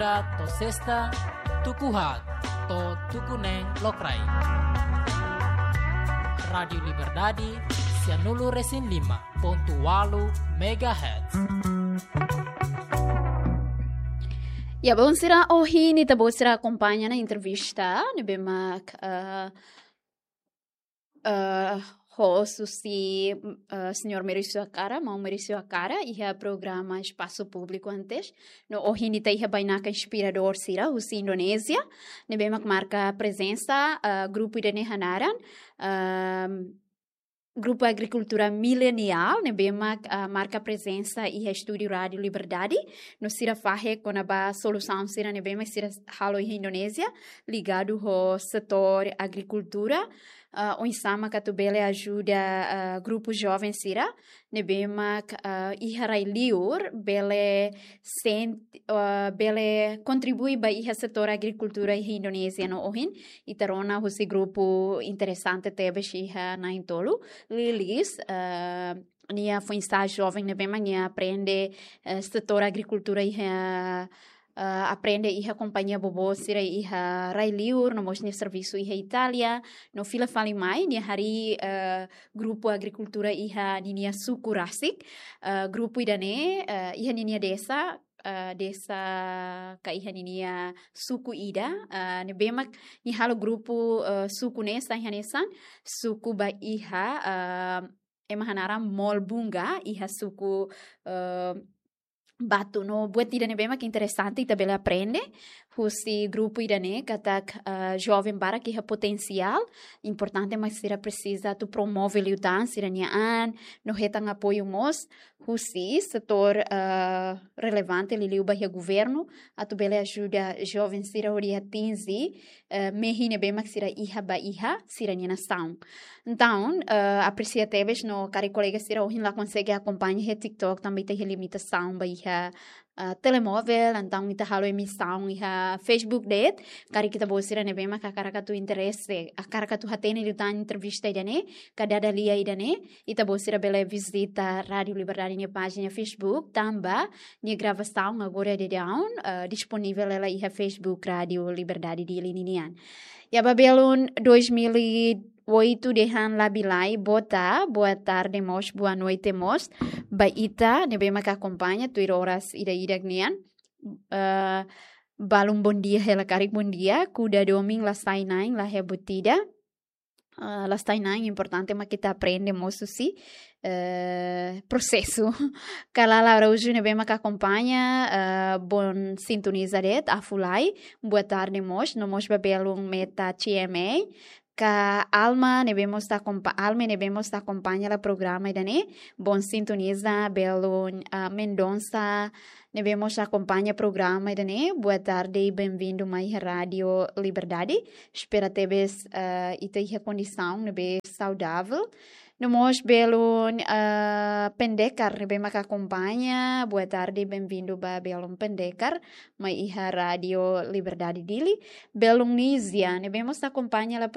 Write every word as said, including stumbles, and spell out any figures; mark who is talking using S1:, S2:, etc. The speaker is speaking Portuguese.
S1: to sexta, tukuhat, to tukuneng lokrai. Radio Liberdade, Cianulu Resin lima ponto walu megahertz.
S2: Ya, bom será hoje ni tabo será acompanha na entrevista, ne bema uh, uh, host si uh, senhor Maurício Acara, mau Maurício Acara, ia programa Espaço Público antes. No hoje ni tá ia bainaka inspirador sira, o Indonésia, ne bema marca presença uh, grupo de Hanaran. Uh, Grupo Agricultura Milenial, né, bem a marca presença e estúdio Rádio Liberdade, no Sira Fahe com a solução Sira, né, bem mais Sira Halo e Indonésia, ligado ao setor agricultura, uh, o Insama Catubele ajuda uh, grupo jovem Sira, né, bem uh, Iharai Liur, bele sent, uh, bele contribui para o setor agricultura e Indonésia no Ohin, e tarona esse grupo interessante teve Shiha na Intolo. Lilis, uh, nia foi estágio jovem, né, bem, nia aprende uh, setor agricultura e uh, uh, aprende e a companhia bobo sira e a Railiur, no mostra serviço e a Itália, no fila fali mai, nia hari uh, grupo agricultura e a nia sukurasik, uh, grupo idane, uh, e a nia desa, Uh, desa kaihaninia suku ida uh, ne bemak ni halo grupo uh, suku nesa hanesan suku ba iha uh, emahanara molbunga iha suku uh, batu no buat ida ne bemak interessante tabela aprende husi grupo idane katak uh, jovem bara que ha potencial importante mas será precisa tu promove liutan sirania an no retang apoio mos husi setor uh, relevante li liu bahia governo atu bele ajuda jovem sira ori atinzi uh, mehine bemak sira iha ba iha sirania nação então uh, aprecia teves no cari colega sira ohin lá consegue acompanhar TikTok também tem limitação ba iha Uh, telemóvel, então kita halo emissão e a Facebook det, kari kita bosira ne bema kakara tu interesse, a cara tu hatene de tan entrevista idane, kada dalia idane, ita bosira bela visita Rádio Liberdade na página Facebook, tamba, ni gravação agora de down, uh, disponível ela e a Facebook Rádio Liberdade de Linian. Ya babelun dois mil e oito dehan labilai bota, boa tarde mos, boa noite mos, baita, ne bema ka acompanha, tuir horas ida ida gnian, uh, balum bom dia, ela carik bom dia, kuda doming las tainain, la hebutida, uh, las tainain, importante ma kita aprende moço si, Uh, processo. Kalala Araújo ne bema ka acompanha, uh, bom sintonizaret, afulai, boa tarde mos, no mos babelung meta T M A, ka Alma ne vemos ta Alma ne vemos ta acompanha la programa idane, bom sintoniza belun uh, Mendonça ne vemos acompanha programa idane, boa tarde e bem-vindo mais Rádio Liberdade, espera teves uh, ita a condição ne be saudável. Nós belum uh, pendekar, ne bem que acompanha. Boa tarde, bem-vindo ba belum pendekar, mai iha Radio Liberdade dili. Belum Nizia, ne bem acompanha